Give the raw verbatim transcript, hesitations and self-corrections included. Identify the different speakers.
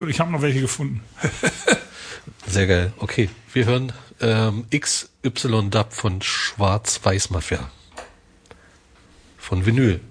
Speaker 1: Ich habe noch welche gefunden.
Speaker 2: Sehr geil. Okay, wir hören ähm, X Y Dub von Schwarz-Weiß Mafia. Von Vinyl.